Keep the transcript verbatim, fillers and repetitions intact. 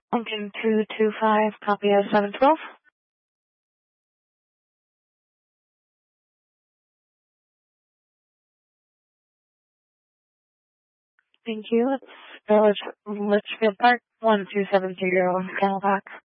Lincoln two two five, copy of seven twelve. Thank you. It's Village Litchfield Park, one two seven zero, Calabac.